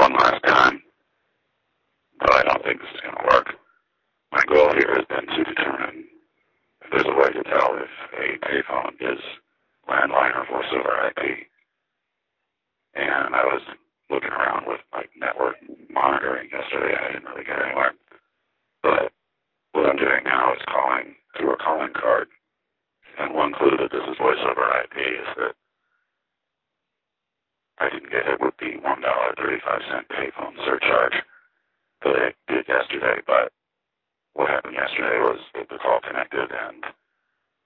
one last time, but I don't think this is going to work. My goal here has been to determine if there's a way to tell if a payphone is landline or voice over IP. And I was looking around with like network monitoring yesterday. I didn't really get anywhere. But what I'm doing now is calling through a calling card. And one clue that this is voice over IP is that I didn't get hit with the $1.35 payphone surcharge that I did yesterday. But what happened yesterday was that the call connected and